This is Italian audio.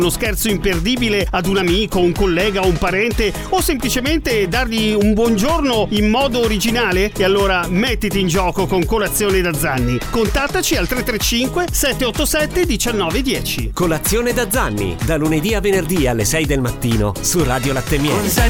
uno scherzo imperdibile ad un amico, un collega o un parente, o semplicemente dargli un buongiorno in modo originale? E allora mettiti in gioco con Colazione da Zanni. Contattaci al 335 787 1910. Colazione da Zanni, da lunedì a venerdì alle 6 del mattino su Radio Latte Miele.